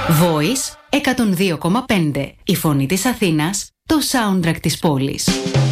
Voice 102,5. Η φωνή της Αθήνας, το soundtrack της πόλης.